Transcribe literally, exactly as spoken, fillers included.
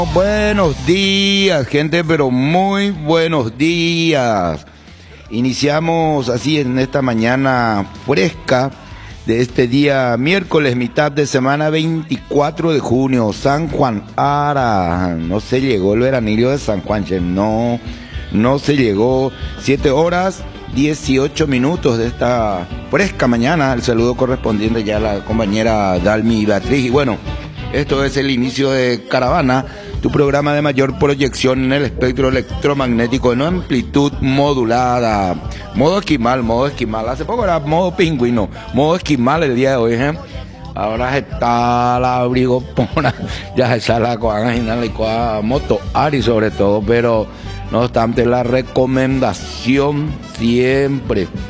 Buenos días, gente, pero muy buenos días. Iniciamos así en esta mañana fresca de este día miércoles, mitad de semana, veinticuatro de junio, San Juan Ara. No se llegó el veranillo de San Juan, no, no se llegó. Siete horas, dieciocho minutos de esta fresca mañana. El saludo correspondiente ya a la compañera Dalmi Beatriz. Y bueno, esto es el inicio de Caravana, tu programa de mayor proyección en el espectro electromagnético en amplitud modulada. Modo esquimal, modo esquimal. Hace poco era modo pingüino, modo esquimal el día de hoy, ¿eh? Ahora está la abrigo pona, ya está la coaga y la moto Ari sobre todo, pero no obstante la recomendación siempre